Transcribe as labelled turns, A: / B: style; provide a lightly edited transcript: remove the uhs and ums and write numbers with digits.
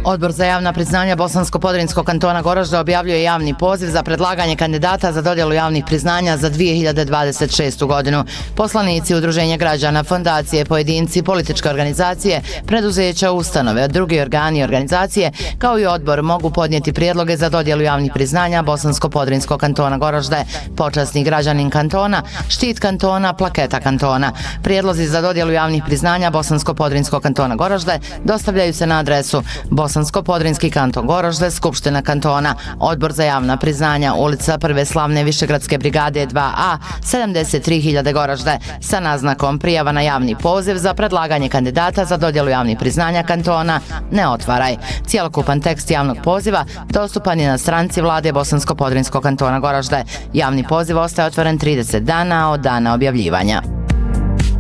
A: Odbor za javna priznanja Bosansko-Podrinjskog kantona Goražde objavljuje javni poziv za predlaganje kandidata za dodjelu javnih priznanja za 2026. godinu. Poslanici, udruženja građana, fondacije, pojedinci, političke organizacije, preduzeća, ustanove, drugi organi i organizacije, kao i odbor mogu podnijeti prijedloge za dodjelu javnih priznanja Bosansko-Podrinjskog kantona Goražde, počasni građanin kantona, štit kantona, plaketa kantona. Prijedlozi za dodjelu javnih priznanja Bosansko-Podrinjskog kantona Goražde dostavljaju se na adresu Bosansko-Podrinjski kanton Goražde, Skupština kantona, Odbor za javna priznanja, ulica Prve Slavne Višegradske brigade 2A, 73.000 Goražde, sa naznakom prijava na javni poziv za predlaganje kandidata za dodjelu javnih priznanja kantona ne otvaraj. Cijelokupan tekst javnog poziva dostupan je na stranici vlade Bosansko-Podrinjskog kantona Goražde. Javni poziv ostaje otvoren 30 dana od dana objavljivanja.